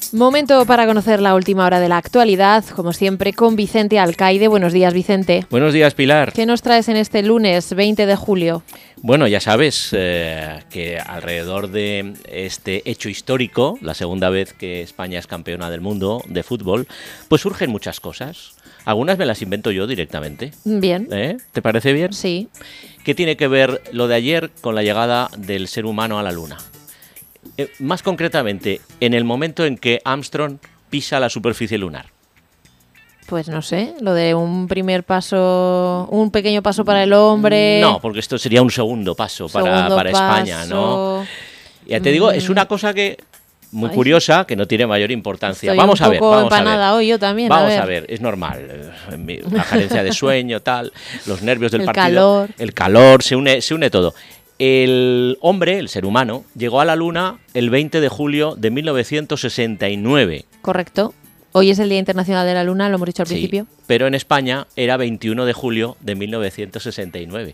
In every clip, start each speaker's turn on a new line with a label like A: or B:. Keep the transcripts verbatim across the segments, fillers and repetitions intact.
A: Momento para conocer la última hora de la actualidad, como siempre, con Vicente Alcaide. Buenos días, Vicente.
B: Buenos días, Pilar.
A: ¿Qué nos traes en este lunes veinte de julio?
B: Bueno, ya sabes eh, que alrededor de este hecho histórico, la segunda vez que España es campeona del mundo de fútbol, pues surgen muchas cosas. Algunas me las invento yo directamente.
A: Bien.
B: ¿Eh? ¿Te parece bien?
A: Sí.
B: ¿Qué tiene que ver lo de ayer con la llegada del ser humano a la Luna? Eh, más concretamente, en el momento en que Armstrong pisa la superficie lunar.
A: Pues no sé, lo de un primer paso, un pequeño paso para el hombre.
B: No, porque esto sería un segundo paso para,
A: segundo
B: para
A: paso.
B: España, ¿no? Ya te digo, es una cosa que muy Ay. curiosa, que no tiene mayor importancia.
A: Estoy
B: vamos
A: un
B: a ver,
A: poco
B: vamos
A: empanada
B: a ver.
A: hoy yo también.
B: Vamos
A: a ver.
B: a ver, es normal. La carencia de sueño, tal, los nervios del
A: el
B: partido,
A: calor.
B: el calor, se une, se une todo. El hombre, el ser humano, llegó a la Luna el veinte de julio de mil novecientos sesenta y nueve.
A: Correcto. Hoy es el Día Internacional de la Luna, lo hemos dicho al
B: sí,
A: principio.
B: Pero en España era veintiuno de julio de mil novecientos sesenta y nueve.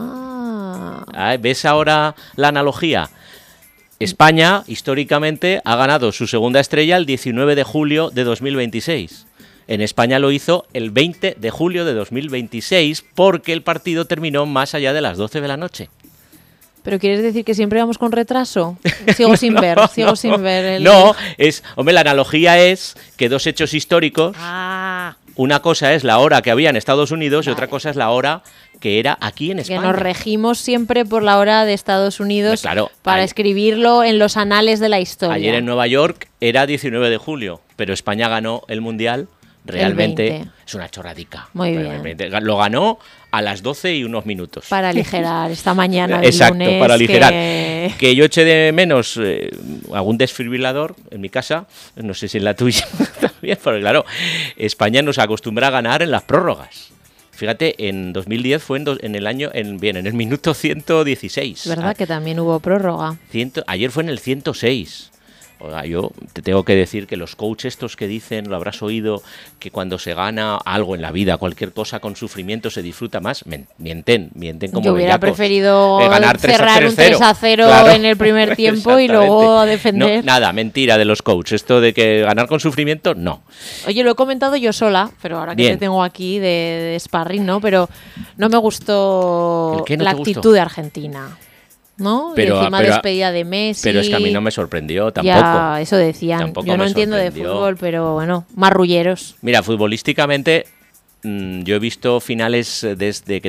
A: Ah.
B: ¿Ves ahora la analogía? España, históricamente, ha ganado su segunda estrella el diecinueve de julio de dos mil veintiséis. En España lo hizo el veinte de julio de dos mil veintiséis porque el partido terminó más allá de las doce de la noche.
A: ¿Pero quieres decir que siempre vamos con retraso? Sigo sin
B: no,
A: ver, sigo
B: no,
A: sin ver. El...
B: No, es, hombre, la analogía es que dos hechos históricos,
A: ah.
B: una cosa es la hora que había en Estados Unidos
A: vale.
B: y otra cosa es la hora que era aquí en España.
A: Que nos regimos siempre por la hora de Estados Unidos
B: claro,
A: para
B: ayer,
A: escribirlo en los anales de la historia.
B: Ayer en Nueva York era diecinueve de julio, pero España ganó el Mundial. Realmente es una chorradica.
A: Muy
B: Realmente.
A: bien.
B: Lo ganó a las doce y unos minutos.
A: Para aligerar esta mañana del
B: Exacto,
A: lunes.
B: para aligerar.
A: Que...
B: que yo eché de menos eh, algún desfibrilador en mi casa, no sé si en la tuya también, pero claro, España nos acostumbra a ganar en las prórrogas. Fíjate, en dos mil diez fue en, do, en el año, en, bien, en el minuto ciento dieciséis.
A: ¿Verdad? Ah, que también hubo prórroga.
B: cien, ayer fue en el ciento seis. Oiga, yo te tengo que decir que los coaches estos que dicen, lo habrás oído, que cuando se gana algo en la vida, cualquier cosa con sufrimiento se disfruta más, mienten, mienten como
A: yo hubiera
B: bellacos.
A: preferido
B: eh, ganar
A: cerrar un tres a cero
B: claro.
A: en el primer tiempo y luego defender.
B: No, nada, mentira de los coaches, esto de que ganar con sufrimiento, no.
A: Oye, lo he comentado yo sola, pero ahora que
B: Bien.
A: te tengo aquí de, de sparring, ¿no? Pero no me gustó
B: ¿El qué no
A: la
B: te
A: actitud
B: gustó?
A: de Argentina. ¿No?
B: Pero,
A: y encima
B: pero,
A: despedida de Messi.
B: Pero es que a mí no me sorprendió tampoco.
A: Ya, eso decían.
B: Tampoco
A: yo no
B: me
A: entiendo de
B: sorprendió.
A: fútbol, pero bueno, marrulleros.
B: Mira, futbolísticamente, mmm, yo he visto finales desde que